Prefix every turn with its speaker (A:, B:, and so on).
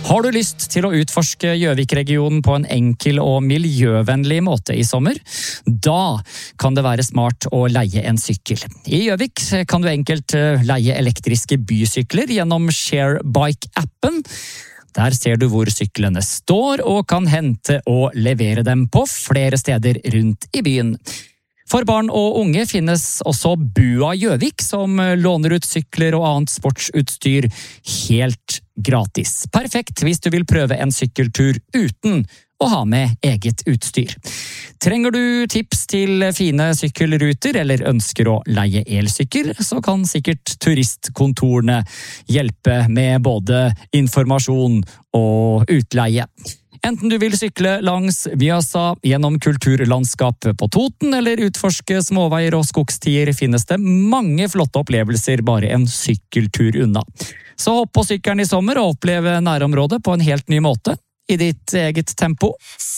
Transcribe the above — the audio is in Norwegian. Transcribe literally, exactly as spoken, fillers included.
A: Har du lyst til å utforske Gjøvik-regionen på en enkel og miljøvennlig måte i sommer? Da kan det være smart å leie en sykkel. I Gjøvik kan du enkelt leie elektriske bysykler gjennom Sharebike-appen. Der ser du hvor syklene står og kan hente og levere dem på flere steder rundt i byen. For barn og unge finnes også Bua Gjøvik, som låner ut sykler og annet sportsutstyr helt gratis. Perfekt hvis du vil prøve en sykkeltur uten å ha med eget utstyr. Trenger du tips til fine sykkelruter eller ønsker å leie elsykkel, så kan sikkert turistkontorene hjelpe med både informasjon og utleie. Enten du vil sykle langs Mjøsa, gjennom kulturlandskapet på Toten eller utforske småveier og skogstier, finnes det mange flotte opplevelser bare en sykkeltur unna. Så hopp på sykkelen i sommer og oppleve nærområdet på en helt ny måte, i ditt eget tempo.